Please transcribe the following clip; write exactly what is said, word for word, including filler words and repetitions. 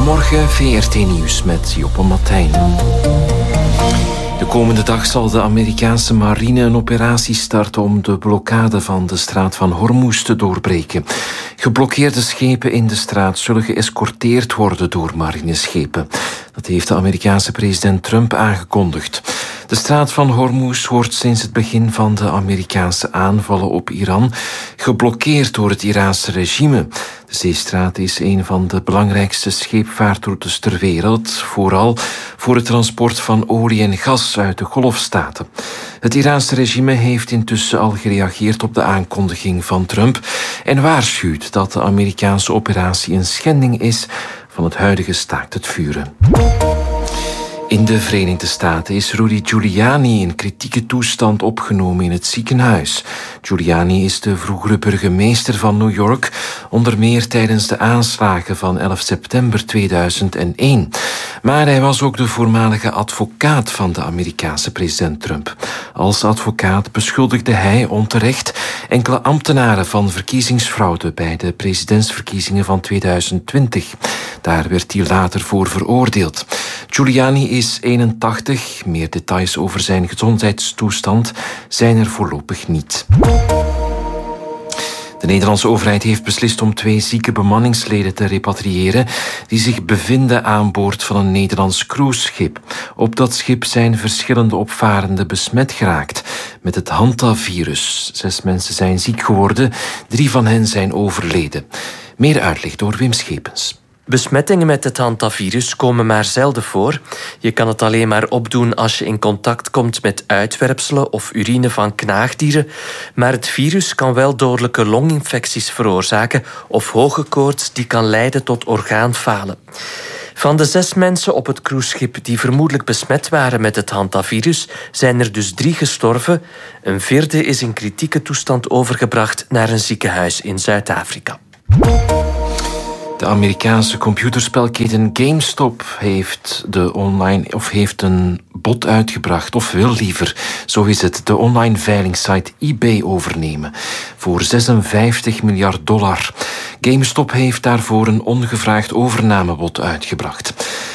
Goedemorgen, V R T Nieuws met Joppe Matthijn. De komende dag zal de Amerikaanse marine een operatie starten om de blokkade van de straat van Hormuz te doorbreken. Geblokkeerde schepen in de straat zullen geëscorteerd worden door marineschepen. Dat heeft de Amerikaanse president Trump aangekondigd. De straat van Hormuz wordt sinds het begin van de Amerikaanse aanvallen op Iran geblokkeerd door het Iraanse regime. De zeestraat is een van de belangrijkste scheepvaartroutes ter wereld, vooral voor het transport van olie en gas uit de Golfstaten. Het Iraanse regime heeft intussen al gereageerd op de aankondiging van Trump en waarschuwt dat de Amerikaanse operatie een schending is van het huidige staakt het vuren. In de Verenigde Staten is Rudy Giuliani in kritieke toestand opgenomen in het ziekenhuis. Giuliani is de vroegere burgemeester van New York, onder meer tijdens de aanslagen van elf september tweeduizend één. Maar hij was ook de voormalige advocaat van de Amerikaanse president Trump. Als advocaat beschuldigde hij onterecht enkele ambtenaren van verkiezingsfraude bij de presidentsverkiezingen van tweeduizend twintig. Daar werd hij later voor veroordeeld. Giuliani is eenentachtig. Meer details over zijn gezondheidstoestand zijn er voorlopig niet. De Nederlandse overheid heeft beslist om twee zieke bemanningsleden te repatriëren die zich bevinden aan boord van een Nederlands cruiseschip. Op dat schip zijn verschillende opvarenden besmet geraakt met het hantavirus. Zes mensen zijn ziek geworden, drie van hen zijn overleden. Meer uitleg door Wim Schepens. Besmettingen met het hantavirus komen maar zelden voor. Je kan het alleen maar opdoen als je in contact komt met uitwerpselen of urine van knaagdieren. Maar het virus kan wel dodelijke longinfecties veroorzaken of hoge koorts die kan leiden tot orgaanfalen. Van de zes mensen op het cruiseschip die vermoedelijk besmet waren met het hantavirus, zijn er dus drie gestorven. Een vierde is in kritieke toestand overgebracht naar een ziekenhuis in Zuid-Afrika. De Amerikaanse computerspelketen GameStop heeft, de online, of heeft een bod uitgebracht, of wil liever, zo is het, de online veilingsite eBay overnemen voor zesenvijftig miljard dollar. GameStop heeft daarvoor een ongevraagd overnamebod uitgebracht.